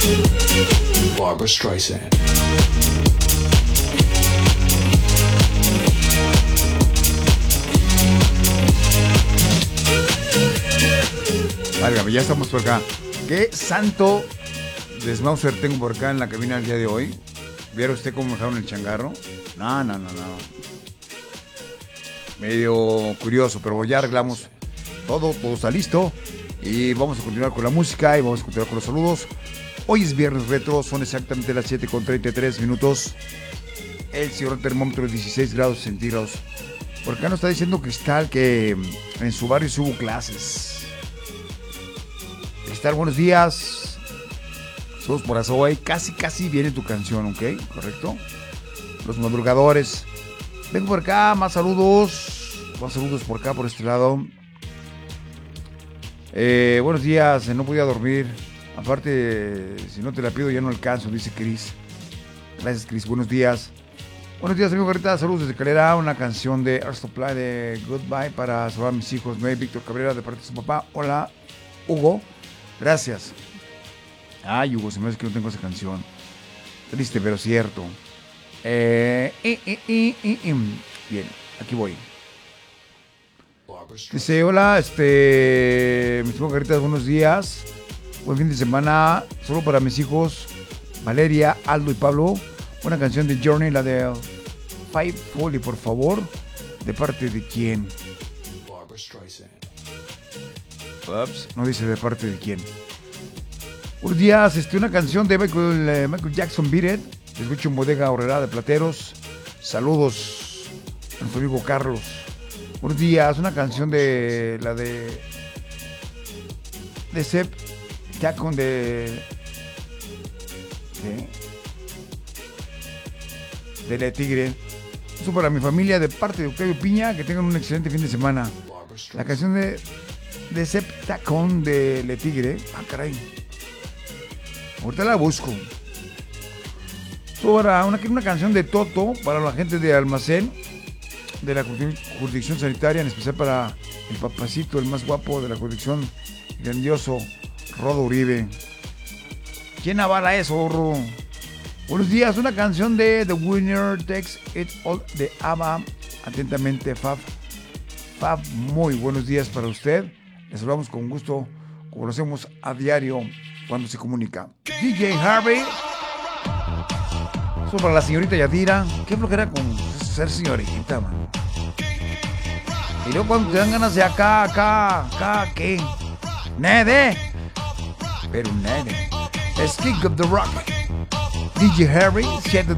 Barbra Streisand. Válgame, ya estamos por acá. ¿Qué santo desmauser tengo por acá en la cabina el día de hoy? ¿Vieron usted cómo me dejaron el changarro? No. Medio curioso, pero ya arreglamos todo está listo. Y vamos a continuar con la música y vamos a continuar con los saludos. Hoy es viernes retro, son exactamente las 7:33. El señor termómetro es 16 grados centígrados. Por acá nos está diciendo Cristal que en su barrio sí hubo clases. Cristal, buenos días. Saludos por Azoay. Casi viene tu canción, ¿ok? ¿Correcto? Los madrugadores. Vengo por acá, más saludos. Más saludos por acá, por este lado. Buenos días, no podía dormir. Aparte, si no te la pido ya no alcanzo, dice Cris. Gracias, Cris, buenos días. Buenos días, amigo Garrita, saludos desde Calera. Una canción de Art Supply de Goodbye para salvar a mis hijos. May Víctor Cabrera, de parte de su papá. Hola, Hugo. Gracias. Ay, Hugo, se me hace que no tengo esa canción. Triste, pero cierto. Bien, aquí voy. Dice, hola, mis Garritas, buenos días. Buen fin de semana. Solo para mis hijos, Valeria, Aldo y Pablo. Una canción de Journey, la de Five Folly, por favor. ¿De parte de quién? Ups, no dice de parte de quién. Buenos días, una canción de Michael Jackson, Beat It. Escucho en Bodega Horrera de Plateros. Saludos a nuestro amigo Carlos. Buenos días, una canción de la de Sep Jackson de Le Tigre. Eso para mi familia de parte de Octavio Piña, que tengan un excelente fin de semana. La canción de Sep Jackson de Le Tigre. Ah, caray. Ahorita la busco. Para una canción de Toto para la gente de Almacén, de la jurisdicción sanitaria, en especial para el papacito, el más guapo de la jurisdicción, grandioso, Rodo Uribe. ¿Quién avala eso, Ro? Buenos días, una canción de The Winner Takes It All de ABBA. Atentamente, Fab. Fab, muy buenos días para usted. Les saludamos con gusto, como lo hacemos a diario cuando se comunica. DJ Harvey. Eso para la señorita Yadira. Qué flojera con ser señorita, man. Y luego cuando te dan ganas de acá, ¿qué? Nede. Pero nede. Es King of the Rock. DJ Harry, 7